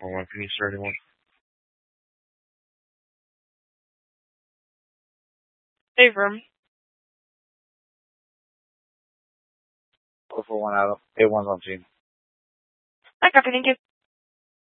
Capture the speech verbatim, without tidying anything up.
one. Can you start anyone? Abram. Go for one out. A one's on team. I copy, thank you.